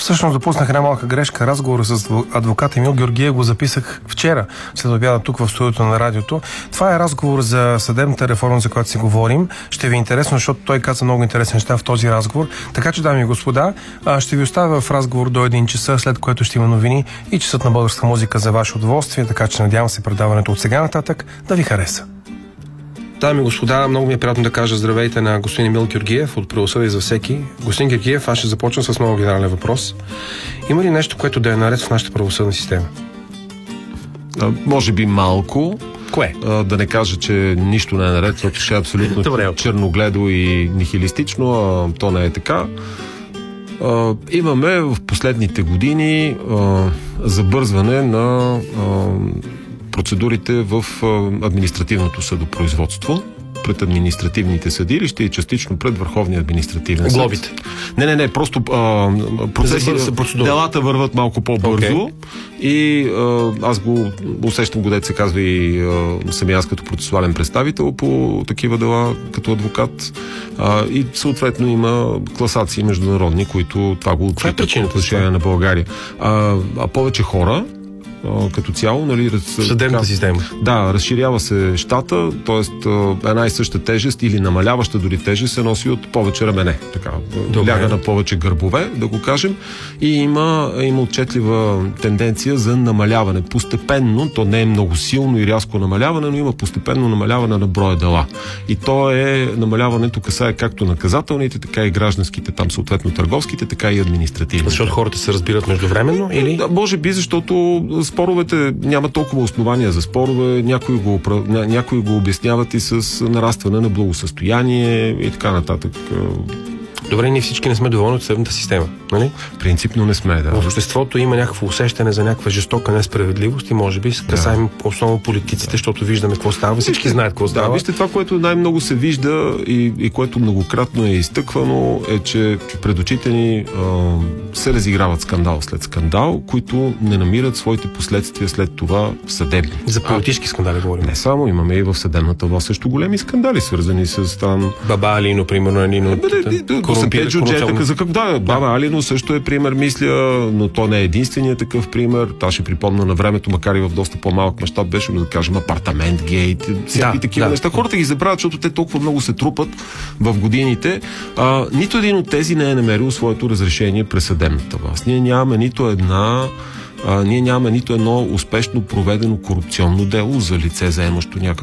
Всъщност допуснах една малка грешка. Разговор с адвокат Емил Георгиев го записах вчера, след обяда тук в студиото на радиото. Това е разговор за съдебната реформа, за която си говорим. Ще ви е интересно, защото той каза много интересни неща в този разговор. Така че, дами и господа, ще ви оставя в разговор до 1 часа, след което ще има новини и часът на българска музика за ваше удоволствие, така че надявам се предаването от сега нататък да ви хареса. Дами и господа, много ми е приятно да кажа здравейте на господин Емил Георгиев от Правосъдие за всеки. Господин Георгиев, аз ще започна с много генерален въпрос. Има ли нещо, което да е наред в нашата правосъдна система? Може би малко. Кое? Да не кажа, че нищо не е наред, защото ще е абсолютно черногледо и нихилистично, то не е така. Имаме в последните години забързване на процедурите в административното съдопроизводство пред административните съдилища и частично пред Върховния административен съд. Глобите? Не, просто делата върват малко по-бързо и аз го усещам, където се казва и самия аз като процесуален представител по такива дела, като адвокат, и съответно има класации международни, които това го отчитат по отношение на България. Повече хора като цяло, нали, съдебната система. Да, разширява се щата, т.е. една и съща тежест или намаляваща дори тежест се носи от повече рамене. Така, ляга на повече гърбове, да го кажем. И има отчетлива тенденция за намаляване. Постепенно, то не е много силно и рязко намаляване, но има постепенно намаляване на броя дела. И то е намаляването касае както наказателните, така и гражданските, там съответно търговските, така и административните. Защото хората се разбират междувременно или? Да, може би, защото споровете няма толкова основания за спорове, някои го обясняват и с нарастване на благосъстояние и така нататък. Добре, ние всички не сме доволни от съдебната система, нали? Принципно не сме, да. В обществото има някакво усещане за някаква жестока несправедливост и може би касаем основно политиците, защото виждаме какво става. Всички знаят какво става. Да, вижте, това, което най-много се вижда и което многократно е изтъквано, е, че пред очите ни се разиграват скандал след скандал, които не намират своите последствия след това съдебни. За политически скандали говорим. Не само, имаме и в съдебната власт също големи скандали, свързани с там... Баба Алино, примерно, Баба Алино също е пример, мисля, но то не е единственият такъв пример. Та ще припомня на времето, макар и в доста по-малък мащаб, беше, да кажем, апартамент гейт, всякакви такива неща. Хората ги забравят, защото те толкова много се трупат в годините. Нито един от тези не е намерил своето разрешение през съдебната власт. Ние нямаме нито едно успешно проведено корупционно дело за лице, заемащо някакъв